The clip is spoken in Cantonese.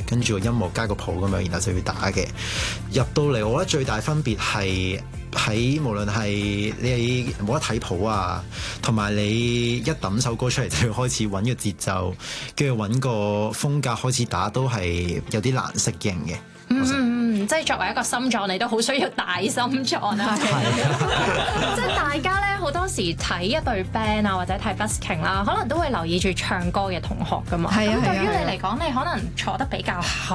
跟住個音樂加個譜咁樣，然後就要打嘅。入到嚟，我覺得最大分別係喺無論係你冇得睇譜啊，同埋你一揼首歌出嚟就要開始揾個節奏，跟住揾個風格開始打，都係有啲難適應嘅。 即係作為一個心臟，你都好需要大心臟啊！即係大家咧好多時睇一隊 band 啊，或者睇 busking 啦，可能都會留意住唱歌嘅同學噶嘛。咁對於你嚟講，你可能坐得比較後。